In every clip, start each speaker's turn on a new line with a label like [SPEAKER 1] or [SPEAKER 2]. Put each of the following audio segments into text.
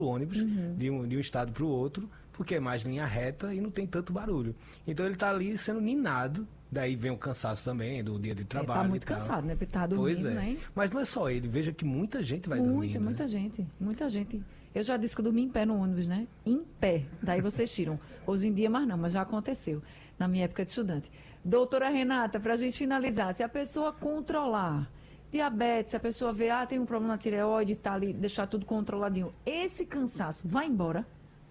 [SPEAKER 1] ônibus de um estado para o outro, porque é mais linha reta e não tem tanto barulho. Então ele está ali sendo ninado, daí vem o cansaço também do dia de trabalho.
[SPEAKER 2] Tá muito cansado, né? Porque tá dormindo,
[SPEAKER 1] pois é.
[SPEAKER 2] né?
[SPEAKER 1] Mas não é só ele, veja que muita gente vai dormindo.
[SPEAKER 2] Muita gente. Eu já disse que eu dormi em pé no ônibus, né? Em pé. Daí vocês tiram. Hoje em dia, mais não, mas já aconteceu. Na minha época de estudante. Doutora Renata, para a gente finalizar, se a pessoa controlar diabetes, se a pessoa vê, tem um problema na tireoide, tá ali, deixar tudo controladinho, esse cansaço vai embora?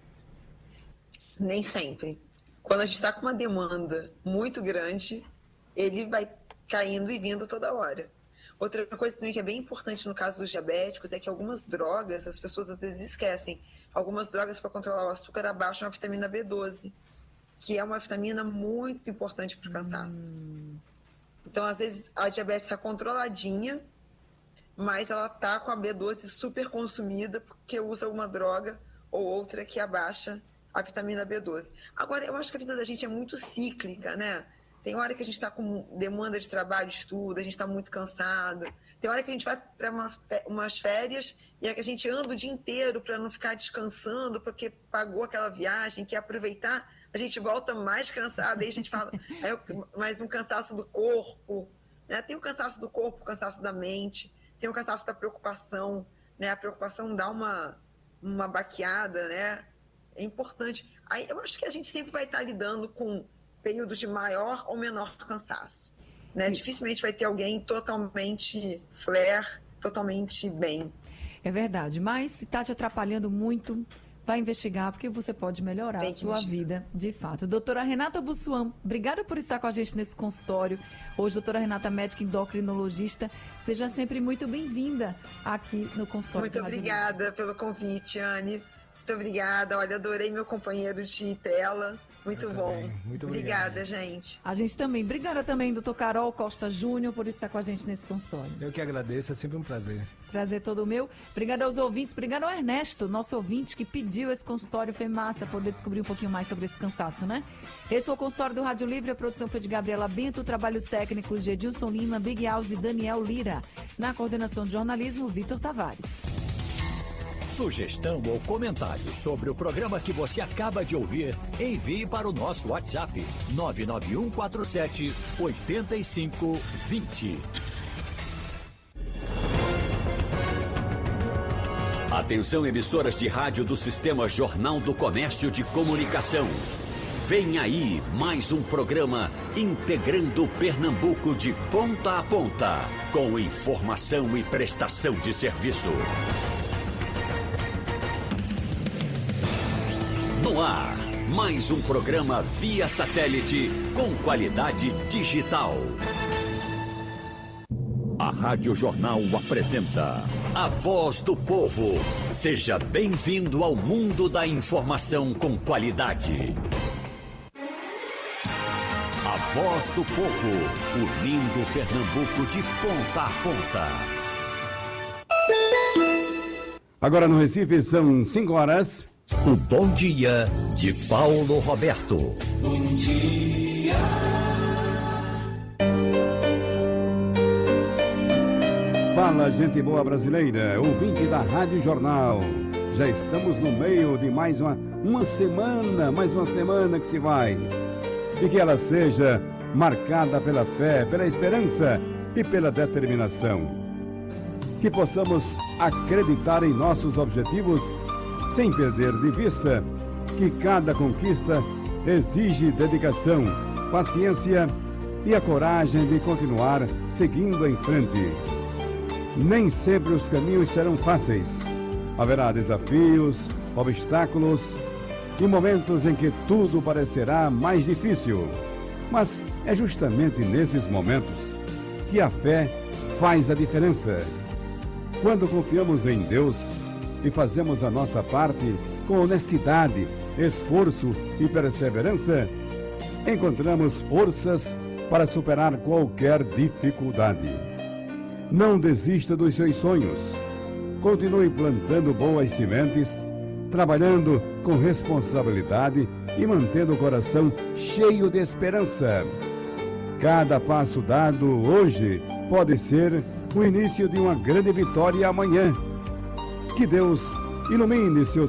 [SPEAKER 3] Nem sempre. Quando a gente está com uma demanda muito grande, ele vai caindo e vindo toda hora. Outra coisa também que é bem importante no caso dos diabéticos é que algumas drogas, as pessoas às vezes esquecem, algumas drogas para controlar o açúcar abaixam a vitamina B12, que é uma vitamina muito importante para o cansaço. Então, às vezes, a diabetes está controladinha, mas ela está com a B12 super consumida porque usa uma droga ou outra que abaixa a vitamina B12. Agora, eu acho que a vida da gente é muito cíclica, né? Tem hora que a gente está com demanda de trabalho, estudo, a gente está muito cansado. Tem hora que a gente vai para umas férias e é que a gente anda o dia inteiro para não ficar descansando, porque pagou aquela viagem, quer aproveitar, a gente volta mais cansado, aí a gente fala, mais um cansaço do corpo, né? Tem o cansaço do corpo, o cansaço da mente, tem o cansaço da preocupação, né? A preocupação dá uma baqueada, né? É importante. Aí eu acho que a gente sempre vai estar lidando com períodos de maior ou menor cansaço, né? Dificilmente vai ter alguém totalmente flare, totalmente bem.
[SPEAKER 2] É verdade, mas se está te atrapalhando muito, vai investigar, porque você pode melhorar a sua vida, de fato. Doutora Renata Bussuam, obrigada por estar com a gente nesse consultório. Hoje, doutora Renata, médica endocrinologista, seja sempre muito bem-vinda aqui no consultório.
[SPEAKER 3] Muito obrigada pelo convite, Anne. Muito obrigada. Olha, adorei meu companheiro de tela. Muito bom.
[SPEAKER 1] Muito
[SPEAKER 3] obrigada, gente.
[SPEAKER 2] A gente também. Obrigada também, doutor Carol Costa Júnior, por estar com a gente nesse consultório.
[SPEAKER 1] Eu que agradeço, é sempre um prazer.
[SPEAKER 2] Prazer todo meu. Obrigada aos ouvintes. Obrigada ao Ernesto, nosso ouvinte, que pediu esse consultório. Foi massa poder descobrir um pouquinho mais sobre esse cansaço, né? Esse foi o consultório do Rádio Livre. A produção foi de Gabriela Bento, trabalhos técnicos de Edilson Lima, Big House e Daniel Lira. Na coordenação de jornalismo, Vitor Tavares.
[SPEAKER 4] Sugestão ou comentário sobre o programa que você acaba de ouvir, envie para o nosso WhatsApp 99147-8520. Atenção, emissoras de rádio do Sistema Jornal do Comércio de Comunicação. Vem aí mais um programa integrando Pernambuco de ponta a ponta, com informação e prestação de serviço. No ar, mais um programa via satélite com qualidade digital. A Rádio Jornal apresenta A Voz do Povo. Seja bem-vindo ao mundo da informação com qualidade. A Voz do Povo, unindo Pernambuco de ponta a ponta.
[SPEAKER 5] Agora no Recife são 5 horas.
[SPEAKER 4] O Bom Dia de Paulo Roberto.
[SPEAKER 6] Bom dia.
[SPEAKER 5] Fala, gente boa brasileira, ouvinte da Rádio Jornal. Já estamos no meio de mais uma semana que se vai. E que ela seja marcada pela fé, pela esperança e pela determinação. Que possamos acreditar em nossos objetivos sem perder de vista que cada conquista exige dedicação, paciência e a coragem de continuar seguindo em frente. Nem sempre os caminhos serão fáceis. Haverá desafios, obstáculos e momentos em que tudo parecerá mais difícil. Mas é justamente nesses momentos que a fé faz a diferença. Quando confiamos em Deus e fazemos a nossa parte com honestidade, esforço e perseverança, encontramos forças para superar qualquer dificuldade. Não desista dos seus sonhos. Continue plantando boas sementes, trabalhando com responsabilidade e mantendo o coração cheio de esperança. Cada passo dado hoje pode ser o início de uma grande vitória amanhã. Que Deus ilumine seus